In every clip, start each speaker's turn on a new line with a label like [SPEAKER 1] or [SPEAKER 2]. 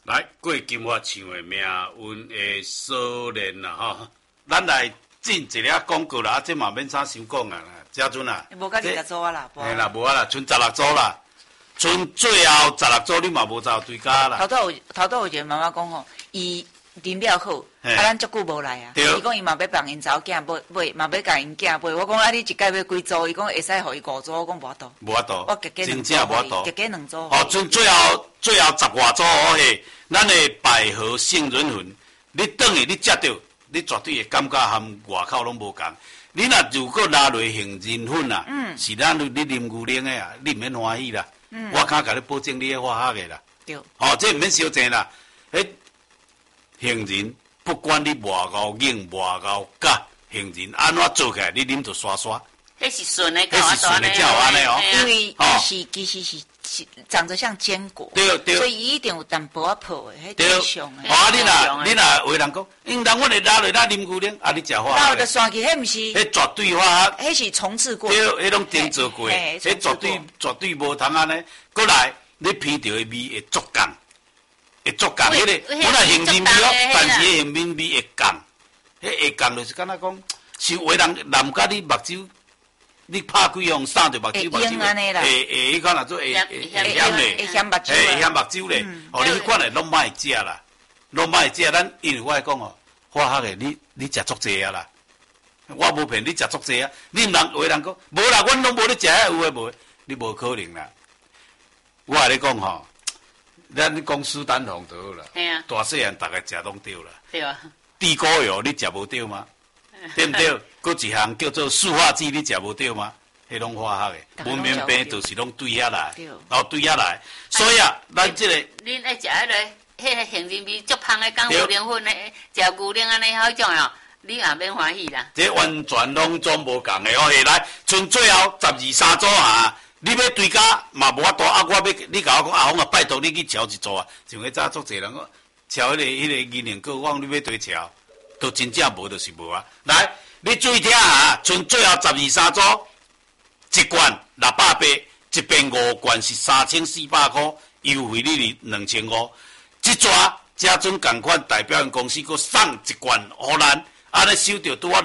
[SPEAKER 1] 来，过金发唱的命运的锁链啦吼，咱来进一粒广告啦，这嘛免啥想讲啊，嘉尊啊，
[SPEAKER 2] 无甲20组啊啦，
[SPEAKER 1] 嘿啦，无啊啦，剩16组啦，剩最后16组你嘛无找对家啦。
[SPEAKER 2] 头拄有一个妈妈讲吼，伊人了好，咱足久无来啊。伊讲伊嘛要帮因查某囝买，嘛要甲因囝买。我讲啊，你一届要几组？伊讲会使互伊5组，我讲无法度。
[SPEAKER 1] 无法度，
[SPEAKER 2] 我加
[SPEAKER 1] 真正无法度，
[SPEAKER 2] 加2组。
[SPEAKER 1] 哦，剩最后10外组哦嘿，咱的百合杏仁粉，你转去你食到，你绝对会感觉含外口拢无共。你如果拉落杏仁粉啊，是咱你啉牛奶的啊，你免欢喜啦。我敢甲你保证你会欢喜的啦。
[SPEAKER 2] 对。
[SPEAKER 1] 哦，这毋免烧钱啦，杏仁不管你外熬硬外熬假，杏仁安怎做起来，你啉就刷刷。
[SPEAKER 3] 迄是顺的，
[SPEAKER 1] 迄是顺的才有安尼哦。
[SPEAKER 2] 因为其实是长得像坚果，
[SPEAKER 1] 对对，
[SPEAKER 2] 所以伊一定有淡薄仔泡的，迄正常的。
[SPEAKER 1] 哦，你若有人讲，因人阮会拉落咱啉牛奶，啊，你食花。
[SPEAKER 2] 拉的酸气，迄毋是。
[SPEAKER 1] 迄绝对花。
[SPEAKER 2] 迄是重置过。
[SPEAKER 1] 对，迄拢定做过，迄绝对无通安尼。过来，你闻到的味会足共。会足共，迄个本来杏仁味哦，但是杏仁味会共，迄会共就是敢若讲，是有个人淋甲你目睭，你拍几用散着目睭，会迄款若做会咸嘞，
[SPEAKER 2] 会咸目睭，
[SPEAKER 1] 会咸目睭嘞。哦，你迄款诶拢莫食啦，拢莫食。咱因为我讲哦，化学诶，你食足济啊啦，我无骗你食足济啊。你毋人有个人讲，无啦，阮拢无咧食遐有诶无，你无可能啦。我甲你讲吼。咱讲斯丹红就好啦，大细汉大家食拢对啦。
[SPEAKER 3] 对啊。
[SPEAKER 1] 地沟油你食无对吗？对不对？搁一项叫做塑化剂你食无对吗？迄拢化学的，文明病就是拢对遐来，对遐来。所以啊，咱这个
[SPEAKER 3] 恁爱食迄个杏仁味足香的，讲牛奶粉的，食牛奶安尼好种哦，你也免欢喜啦。
[SPEAKER 1] 这完全拢总无共的哦，下来剩最后12、3组啊。你要对家嘛无法度啊！我要你甲我讲阿峰啊，拜托你去敲一组啊！像迄早足侪人敲迄个银杏果，我讲你要对敲，都真正无就是无啊！来，你注意听啊！剩最后12、3组，一罐680，一瓶5罐是3400块，优惠你2500。这抓嘉准同款代表公司佮送一罐互咱，安尼收到拄啊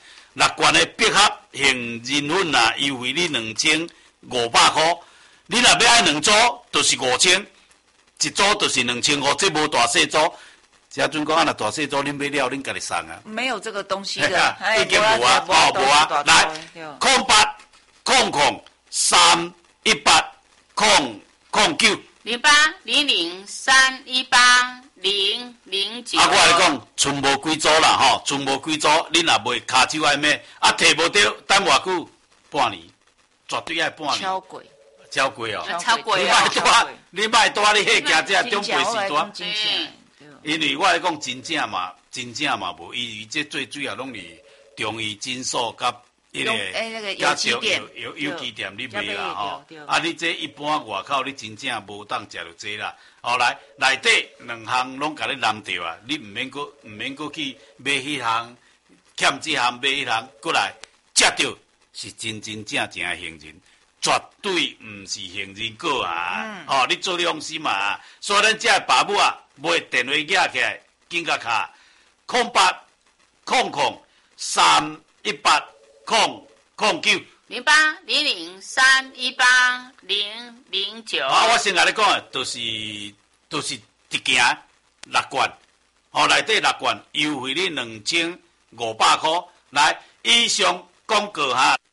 [SPEAKER 1] 6罐的百合杏仁粉啊，优惠你2500块，你若要爱2组，就是5000，一组就是2500，这无大细组。嘉准讲，若大细组恁要了，恁家己送啊。
[SPEAKER 2] 没有这个东西的，
[SPEAKER 1] 已经无啊，无啊。来，0800318009。
[SPEAKER 3] 0800318009。
[SPEAKER 1] 啊，我来讲，剩无几组啦，吼，剩无几组，恁若袂骹手爱买，啊，摕无到，等偌久？半年。绝对爱半年。
[SPEAKER 2] 超贵
[SPEAKER 1] 哦！
[SPEAKER 3] 超贵
[SPEAKER 1] 啊！你莫带你迄件这中辈时段，因为我来讲真正嘛无，因为这最主要拢是中医诊所甲迄个
[SPEAKER 2] 有机
[SPEAKER 1] 店你卖啦吼。啊，你这一般外口你真正无当食到这啦。后来内底2项拢甲你拦着啊，你毋免搁去买迄项，欠这项买迄项，过来食到。是真正的杏仁，绝对毋是杏仁果啊！哦，你做你放心嘛。所以咱这爸母啊，买电话寄起来，紧甲卡0800318009。
[SPEAKER 3] 0800318009。
[SPEAKER 1] 啊，我先甲你讲的，就是一件6罐，哦，内底6罐，优惠你2500块。来，以上广告哈。